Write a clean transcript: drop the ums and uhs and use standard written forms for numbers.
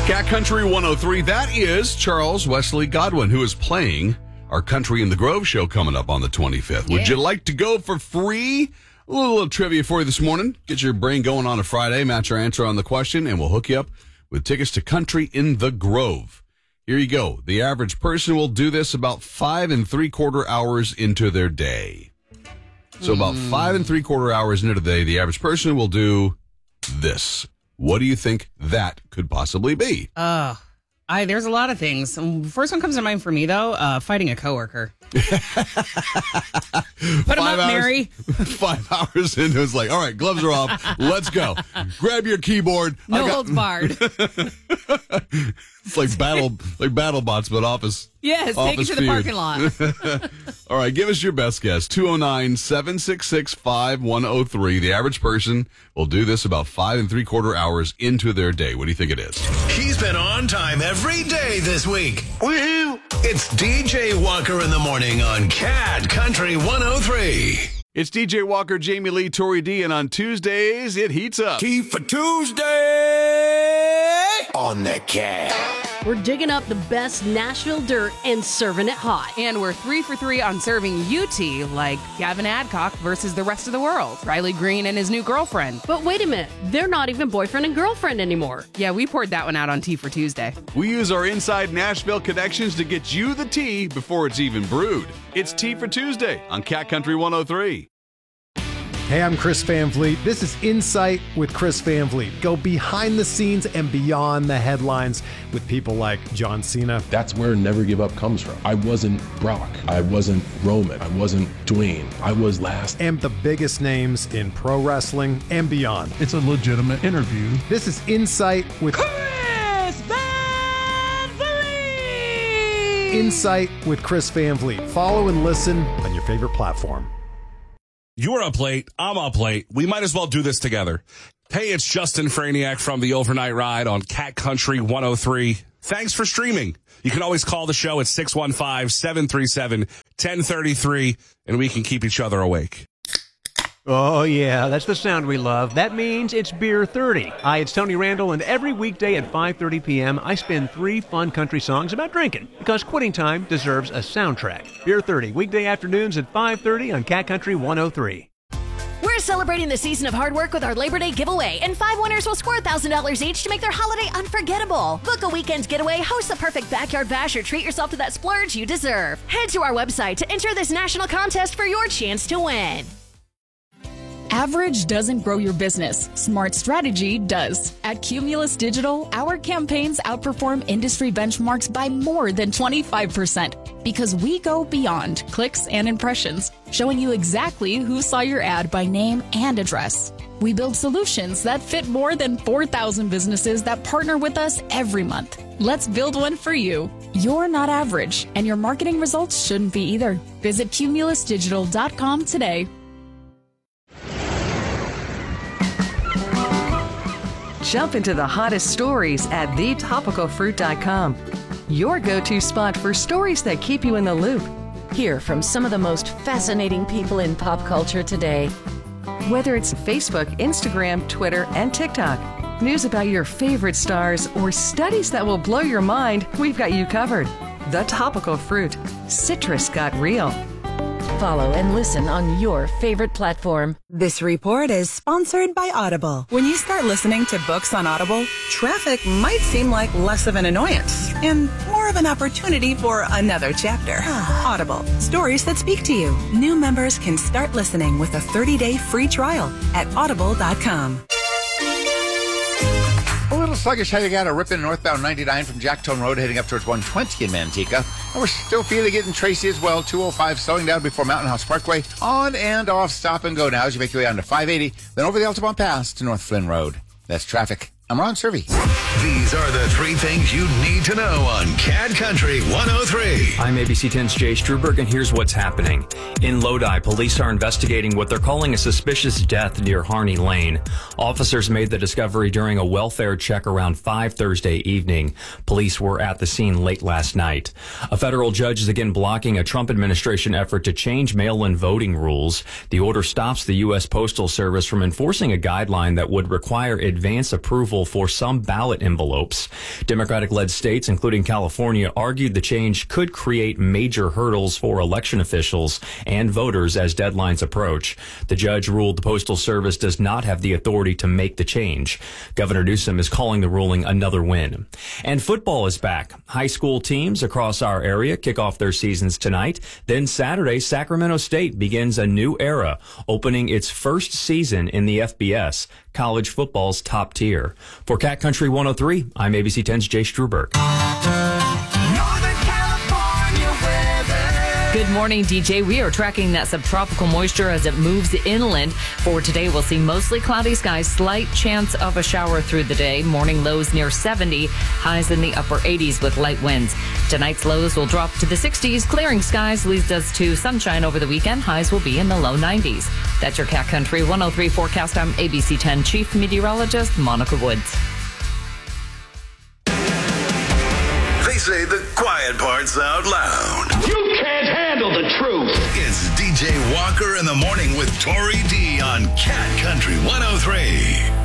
Cat Country 103, that is Charles Wesley Godwin, who is playing our Country in the Grove show coming up on the 25th. Yeah. Would you like to go for free? A little trivia for you this morning. Get your brain going on a Friday, match our answer on the question, and we'll hook you up with tickets to Country in the Grove. Here you go. The average person will do this about 5 3/4 hours into their day. So about 5 3/4 hours into the day, the average person will do this. What do you think that could possibly be? There's a lot of things. First one comes to mind for me, though, fighting a coworker. Put him up, Mary. 5 hours into it's like, all right, gloves are off. Let's go. Grab your keyboard. No holds barred. It's like BattleBots, but office. Yes, take it to the parking lot. All right, give us your best guess. 209-766-5103. The average person will do this about 5 3/4 hours into their day. What do you think it is? He's been on time every day this week. Woohoo! It's DJ Walker in the morning on Cat Country 103. It's DJ Walker, Jamie Lee, Tori D, and on Tuesdays, it heats up. Tea for Tuesday on the Cat. We're digging up the best Nashville dirt and serving it hot. And we're 3 for 3 on serving UT, like Gavin Adcock versus the rest of the world. Riley Green and his new girlfriend. But wait a minute, they're not even boyfriend and girlfriend anymore. Yeah, we poured that one out on Tea for Tuesday. We use our inside Nashville connections to get you the tea before it's even brewed. It's Tea for Tuesday on Cat Country 103. Hey, I'm Chris Van Vliet. This is Insight with Chris Van Vliet. Go behind the scenes and beyond the headlines with people like John Cena. That's where Never Give Up comes from. I wasn't Brock. I wasn't Roman. I wasn't Dwayne. I was last. And the biggest names in pro wrestling and beyond. It's a legitimate interview. This is Insight with Chris Van Vliet! Insight with Chris Van Vliet. Follow and listen on your favorite platform. You're up late. I'm up late. We might as well do this together. Hey, it's Justin Franiak from the Overnight Ride on Cat Country 103. Thanks for streaming. You can always call the show at 615-737-1033, and we can keep each other awake. Oh, yeah, that's the sound we love. That means it's Beer 30. Hi, it's Tony Randall, and every weekday at 5:30 p.m., I spin 3 fun country songs about drinking, because quitting time deserves a soundtrack. Beer 30, weekday afternoons at 5:30 on Cat Country 103. We're celebrating the season of hard work with our Labor Day giveaway, and 5 winners will score $1,000 each to make their holiday unforgettable. Book a weekend's getaway, host the perfect backyard bash, or treat yourself to that splurge you deserve. Head to our website to enter this national contest for your chance to win. Average doesn't grow your business. Smart strategy does. At Cumulus Digital, our campaigns outperform industry benchmarks by more than 25% because we go beyond clicks and impressions, showing you exactly who saw your ad by name and address. We build solutions that fit more than 4,000 businesses that partner with us every month. Let's build one for you. You're not average, and your marketing results shouldn't be either. Visit cumulusdigital.com today. Jump into the hottest stories at thetopicalfruit.com. Your go-to spot for stories that keep you in the loop. Hear from some of the most fascinating people in pop culture today. Whether it's Facebook, Instagram, Twitter, and TikTok, news about your favorite stars, or studies that will blow your mind, we've got you covered. The Topical Fruit. Citrus got real. Follow and listen on your favorite platform. This report is sponsored by Audible. When you start listening to books on Audible, traffic might seem like less of an annoyance and more of an opportunity for another chapter. Audible, stories that speak to you. New members can start listening with a 30-day free trial at audible.com. A little sluggish heading out of Ripon northbound 99 from Jacktone Road heading up towards 120 in Manteca. And we're still feeling it in Tracy as well. 205 slowing down before Mountain House Parkway. On and off stop and go now as you make your way onto 580. Then over the Altamont Pass to North Flynn Road. That's traffic. I'm Ron Servey. These are the 3 things you need to know on Cat Country 103. I'm ABC 10's Jay Struberg, and here's what's happening. In Lodi, police are investigating what they're calling a suspicious death near Harney Lane. Officers made the discovery during a welfare check around 5 Thursday evening. Police were at the scene late last night. A federal judge is again blocking a Trump administration effort to change mail-in voting rules. The order stops the U.S. Postal Service from enforcing a guideline that would require advance approval approval for some ballot envelopes. Democratic-led states, including California, argued the change could create major hurdles for election officials and voters as deadlines approach. The judge ruled the Postal Service does not have the authority to make the change. Governor Newsom is calling the ruling another win. And football is back. High school teams across our area kick off their seasons tonight. Then Saturday, Sacramento State begins a new era, opening its first season in the FBS, college football's top tier. For Cat Country 103, I'm ABC 10's Jay Struberg. Good morning, DJ. We are tracking that subtropical moisture as it moves inland. For today, we'll see mostly cloudy skies, slight chance of a shower through the day. Morning lows near 70, highs in the upper 80s with light winds. Tonight's lows will drop to the 60s. Clearing skies leads us to sunshine over the weekend. Highs will be in the low 90s. That's your Cat Country 103 forecast. I'm ABC 10 Chief Meteorologist Monica Woods. They say the quiet parts out loud. You can't handle the truth. It's DJ Walker in the Morning with Tori D on Cat Country 103.